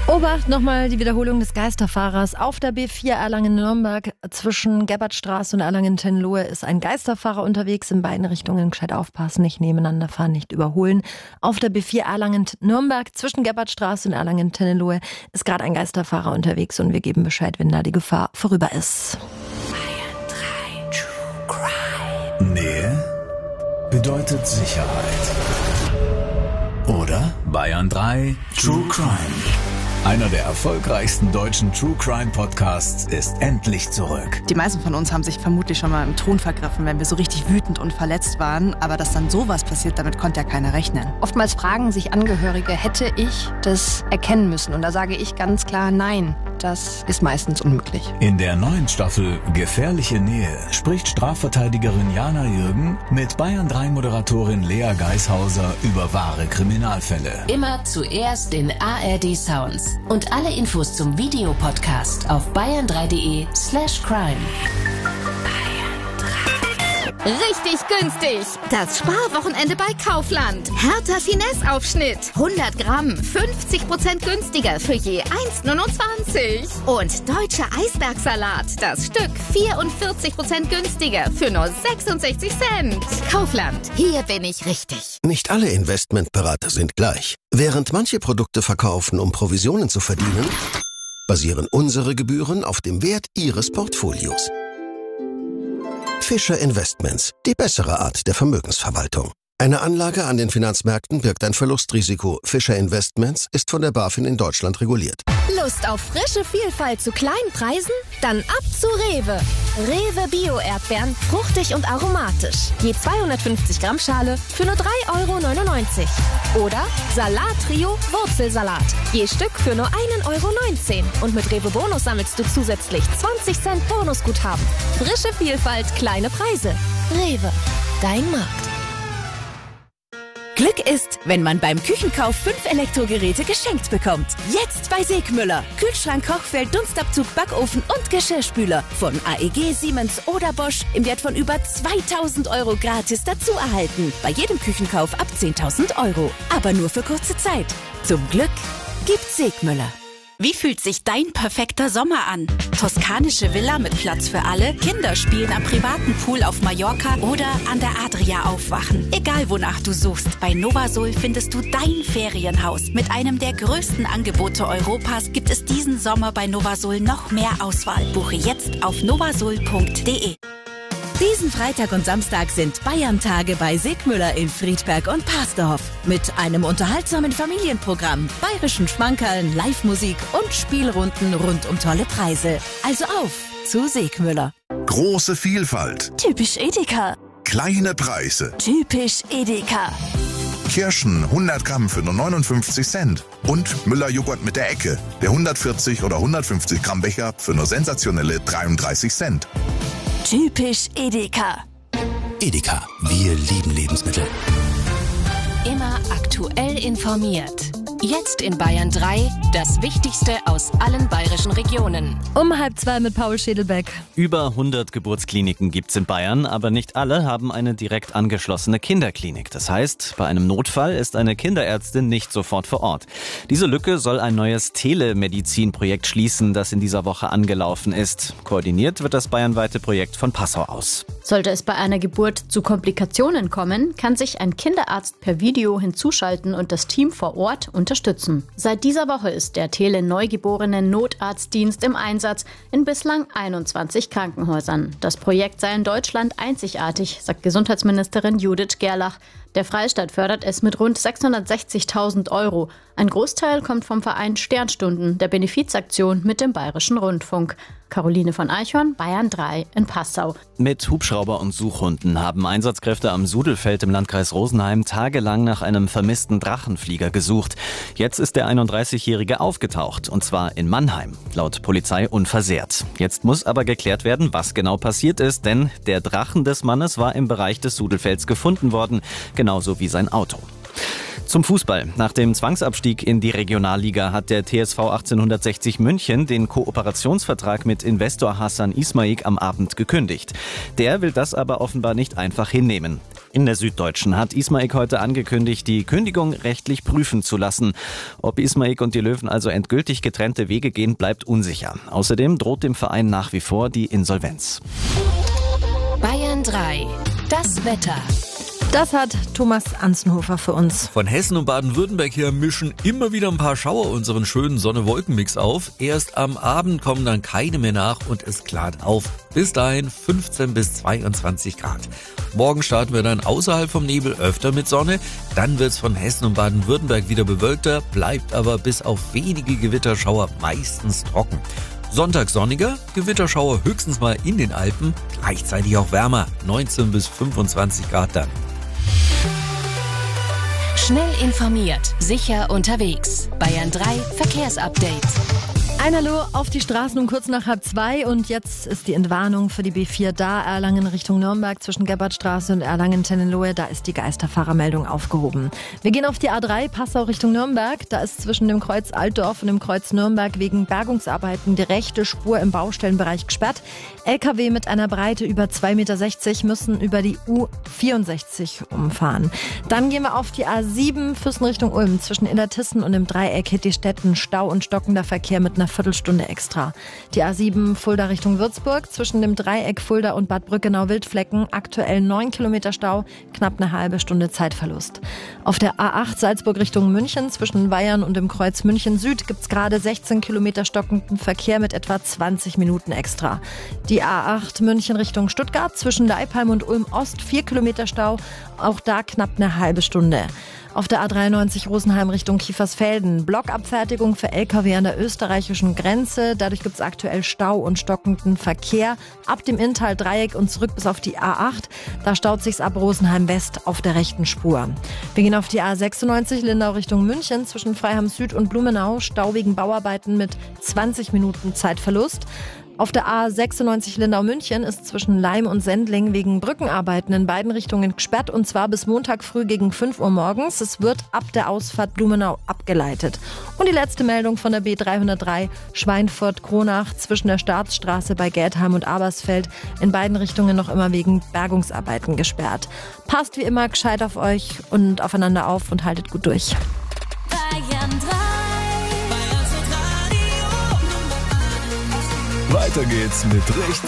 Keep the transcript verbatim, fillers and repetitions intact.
Obacht, nochmal die Wiederholung des Geisterfahrers. Auf der B vier Erlangen-Nürnberg zwischen Gebhardstraße und Erlangen-Tenlohe ist ein Geisterfahrer unterwegs. In beiden Richtungen gescheit aufpassen, nicht nebeneinander fahren, nicht überholen. Auf der B vier Erlangen-Nürnberg zwischen Gebhardstraße und Erlangen-Tenlohe ist gerade ein Geisterfahrer unterwegs und wir geben Bescheid, wenn da die Gefahr vorüber ist. Bayern drei True Crime. Nähe bedeutet Sicherheit. Oder? Bayern drei True Crime. Einer der erfolgreichsten deutschen True Crime Podcasts ist endlich zurück. Die meisten von uns haben sich vermutlich schon mal im Thron vergriffen, wenn wir so richtig wütend und verletzt waren. Aber dass dann sowas passiert, damit konnte ja keiner rechnen. Oftmals fragen sich Angehörige, hätte ich das erkennen müssen? Und da sage ich ganz klar, nein, das ist meistens unmöglich. In der neuen Staffel Gefährliche Nähe spricht Strafverteidigerin Jana Jürgen mit Bayern drei Moderatorin Lea Geishauser über wahre Kriminalfälle. Immer zuerst in A R D Sounds. Und alle Infos zum Videopodcast auf bayern drei punkt de slash crime. Richtig günstig. Das Sparwochenende bei Kaufland. Hertha Finesse-Aufschnitt. hundert Gramm, fünfzig Prozent günstiger für je eins Komma neunundzwanzig. Und deutscher Eisbergsalat. Das Stück vierundvierzig Prozent günstiger für nur sechsundsechzig Cent. Kaufland. Hier bin ich richtig. Nicht alle Investmentberater sind gleich. Während manche Produkte verkaufen, um Provisionen zu verdienen, basieren unsere Gebühren auf dem Wert Ihres Portfolios. Fischer Investments, die bessere Art der Vermögensverwaltung. Eine Anlage an den Finanzmärkten birgt ein Verlustrisiko. Fischer Investments ist von der BaFin in Deutschland reguliert. Lust auf frische Vielfalt zu kleinen Preisen? Dann ab zu Rewe. Rewe Bio-Erdbeeren, fruchtig und aromatisch. Je zweihundertfünfzig Gramm Schale für nur drei Euro neunundneunzig. Oder Salat-Trio Wurzelsalat. Je Stück für nur ein Euro neunzehn. Und mit Rewe Bonus sammelst du zusätzlich zwanzig Cent Bonusguthaben. Frische Vielfalt, kleine Preise. Rewe, dein Markt. Glück ist, wenn man beim Küchenkauf fünf Elektrogeräte geschenkt bekommt. Jetzt bei Segmüller. Kühlschrank, Kochfeld, Dunstabzug, Backofen und Geschirrspüler. Von A E G, Siemens oder Bosch im Wert von über zweitausend Euro gratis dazu erhalten. Bei jedem Küchenkauf ab zehntausend Euro. Aber nur für kurze Zeit. Zum Glück gibt's Segmüller. Wie fühlt sich dein perfekter Sommer an? Toskanische Villa mit Platz für alle, Kinder spielen am privaten Pool auf Mallorca oder an der Adria aufwachen. Egal wonach du suchst, bei Novasol findest du dein Ferienhaus. Mit einem der größten Angebote Europas gibt es diesen Sommer bei Novasol noch mehr Auswahl. Buche jetzt auf novasol punkt de. Diesen Freitag und Samstag sind Bayern-Tage bei Segmüller in Friedberg und Parsdorf. Mit einem unterhaltsamen Familienprogramm, bayerischen Schmankerln, Live-Musik und Spielrunden rund um tolle Preise. Also auf zu Segmüller. Große Vielfalt. Typisch Edeka. Kleine Preise. Typisch Edeka. Kirschen hundert Gramm für nur neunundfünfzig Cent. Und Müller-Joghurt mit der Ecke. Der hundertvierzig oder hundertfünfzig Gramm Becher für nur sensationelle dreiunddreißig Cent. Typisch Edeka. Edeka, wir lieben Lebensmittel. Immer aktuell informiert. Jetzt in Bayern drei, das Wichtigste aus allen bayerischen Regionen. Um halb zwei mit Paul Schädelbeck. Über hundert Geburtskliniken gibt's in Bayern, aber nicht alle haben eine direkt angeschlossene Kinderklinik. Das heißt, bei einem Notfall ist eine Kinderärztin nicht sofort vor Ort. Diese Lücke soll ein neues Telemedizin-Projekt schließen, das in dieser Woche angelaufen ist. Koordiniert wird das bayernweite Projekt von Passau aus. Sollte es bei einer Geburt zu Komplikationen kommen, kann sich ein Kinderarzt per Video hinzuschalten und das Team vor Ort unterstützen. Seit dieser Woche ist der Tele-Neugeborenen-Notarztdienst im Einsatz in bislang einundzwanzig Krankenhäusern. Das Projekt sei in Deutschland einzigartig, sagt Gesundheitsministerin Judith Gerlach. Der Freistaat fördert es mit rund sechshundertsechzigtausend Euro. Ein Großteil kommt vom Verein Sternstunden, der Benefizaktion mit dem Bayerischen Rundfunk. Caroline von Eichhorn, Bayern drei in Passau. Mit Hubschrauber und Suchhunden haben Einsatzkräfte am Sudelfeld im Landkreis Rosenheim tagelang nach einem vermissten Drachenflieger gesucht. Jetzt ist der einunddreißigjährige aufgetaucht, und zwar in Mannheim. Laut Polizei unversehrt. Jetzt muss aber geklärt werden, was genau passiert ist, denn der Drachen des Mannes war im Bereich des Sudelfelds gefunden worden, genauso wie sein Auto. Zum Fußball. Nach dem Zwangsabstieg in die Regionalliga hat der T S V achtzehnhundertsechzig München den Kooperationsvertrag mit Investor Hassan Ismaik am Abend gekündigt. Der will das aber offenbar nicht einfach hinnehmen. In der Süddeutschen hat Ismaik heute angekündigt, die Kündigung rechtlich prüfen zu lassen. Ob Ismaik und die Löwen also endgültig getrennte Wege gehen, bleibt unsicher. Außerdem droht dem Verein nach wie vor die Insolvenz. Bayern drei. Das Wetter. Das hat Thomas Anzenhofer für uns. Von Hessen und Baden-Württemberg her mischen immer wieder ein paar Schauer unseren schönen Sonne-Wolken-Mix auf. Erst am Abend kommen dann keine mehr nach und es klart auf. Bis dahin fünfzehn bis zweiundzwanzig Grad. Morgen starten wir dann außerhalb vom Nebel öfter mit Sonne. Dann wird's von Hessen und Baden-Württemberg wieder bewölkter, bleibt aber bis auf wenige Gewitterschauer meistens trocken. Sonntag sonniger, Gewitterschauer höchstens mal in den Alpen, gleichzeitig auch wärmer, neunzehn bis fünfundzwanzig Grad dann. Schnell informiert, sicher unterwegs. Bayern drei Verkehrsupdate. Ein Hallo auf die Straßen um kurz nach halb zwei und jetzt ist die Entwarnung für die B vier da, Erlangen Richtung Nürnberg zwischen Gebhardstraße und Erlangen-Tennenlohe, da ist die Geisterfahrermeldung aufgehoben. Wir gehen auf die A drei, Passau Richtung Nürnberg, da ist zwischen dem Kreuz Altdorf und dem Kreuz Nürnberg wegen Bergungsarbeiten die rechte Spur im Baustellenbereich gesperrt. L K W mit einer Breite über zwei Komma sechzig Meter müssen über die U vierundsechzig umfahren. Dann gehen wir auf die A sieben, Füssen Richtung Ulm, zwischen Illertissen und dem Dreieck Hittistetten, Stau und stockender Verkehr mit einer Viertelstunde extra. Die A sieben Fulda Richtung Würzburg zwischen dem Dreieck Fulda und Bad Brückenau-Wildflecken aktuell neun Kilometer Stau, knapp eine halbe Stunde Zeitverlust. Auf der A acht Salzburg Richtung München zwischen Weyern und dem Kreuz München Süd gibt's gerade sechzehn Kilometer stockenden Verkehr mit etwa zwanzig Minuten extra. Die A acht München Richtung Stuttgart zwischen Leipheim und Ulm Ost vier Kilometer Stau, auch da knapp eine halbe Stunde. Auf der A dreiundneunzig Rosenheim Richtung Kiefersfelden. Blockabfertigung für L K W an der österreichischen Grenze. Dadurch gibt es aktuell Stau und stockenden Verkehr ab dem Inntal-Dreieck und zurück bis auf die A acht. Da staut sich's ab Rosenheim West auf der rechten Spur. Wir gehen auf die A sechsundneunzig Lindau Richtung München zwischen Freiham Süd und Blumenau. Stau wegen Bauarbeiten mit zwanzig Minuten Zeitverlust. Auf der A sechsundneunzig Lindau-München ist zwischen Leim und Sendling wegen Brückenarbeiten in beiden Richtungen gesperrt und zwar bis Montag früh gegen fünf Uhr morgens. Es wird ab der Ausfahrt Blumenau abgeleitet. Und die letzte Meldung von der B dreihundertdrei Schweinfurt-Kronach zwischen der Staatsstraße bei Geldheim und Abersfeld in beiden Richtungen noch immer wegen Bergungsarbeiten gesperrt. Passt wie immer gescheit auf euch und aufeinander auf und haltet gut durch. Bayern drei. Weiter geht's mit richtig